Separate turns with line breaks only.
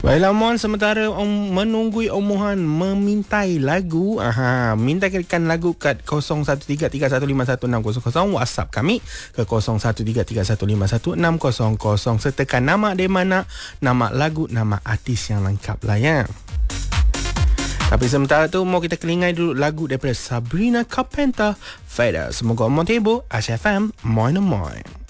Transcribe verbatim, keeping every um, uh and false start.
Baiklah Mon, sementara om menunggui omongan memintai lagu, aha, mintakan lagu kat kosong satu tiga tiga satu lima satu enam kosong kosong, WhatsApp kami ke kosong satu tiga tiga satu lima satu enam kosong kosong, sertakan nama dari mana, nama lagu, nama artis yang lengkap lah ya. Tapi sementara tu mau kita kelingai dulu lagu daripada Sabrina Carpenter, Fader. Semoga Montebo, Ash F M, moin moin.